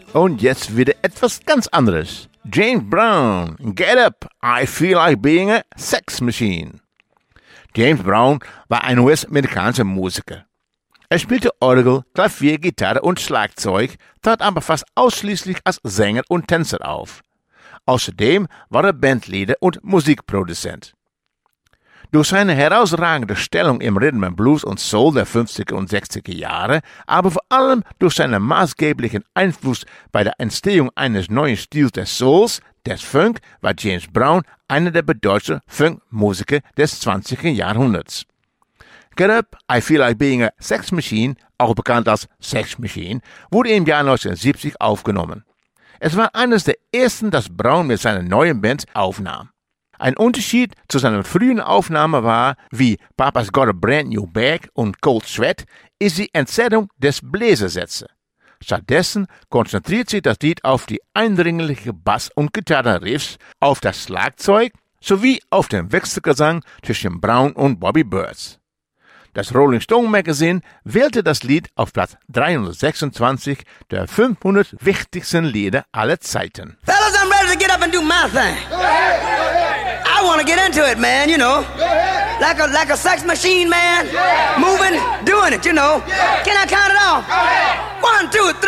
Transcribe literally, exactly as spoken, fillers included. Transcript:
Und jetzt wieder etwas ganz anderes. James Brown, Get Up, I Feel Like Being a Sex Machine. James Brown war ein U S-amerikanischer Musiker. Er spielte Orgel, Klavier, Gitarre und Schlagzeug, trat aber fast ausschließlich als Sänger und Tänzer auf. Außerdem war er Bandleader und Musikproduzent. Durch seine herausragende Stellung im Rhythm and Blues und Soul der fünfziger und sechziger Jahre, aber vor allem durch seinen maßgeblichen Einfluss bei der Entstehung eines neuen Stils des Souls, des Funk, war James Brown einer der bedeutendsten Funk-Musiker des zwanzigsten Jahrhunderts. Get Up, I Feel Like Being a Sex Machine, auch bekannt als Sex Machine, wurde im Jahr neunzehnhundertsiebzig aufgenommen. Es war eines der ersten, das Brown mit seiner neuen Band aufnahm. Ein Unterschied zu seinen frühen Aufnahmen war, wie Papa's Got a Brand New Bag und Cold Sweat, ist die Entzerrung des Bläsersätze. Stattdessen konzentriert sich das Lied auf die eindringliche Bass- und Gitarrenriffs, auf das Schlagzeug sowie auf den Wechselgesang zwischen Brown und Bobby Burns. Das Rolling Stone Magazine wählte das Lied auf Platz dreihundertsechsundzwanzig der fünfhundert wichtigsten Lieder aller Zeiten. Fellas, I'm ready to get up and do my thing. I want to get into it, man, you know. Like a like a sex machine, man. Moving, doing it, you know. Can I count it off? One, two, three.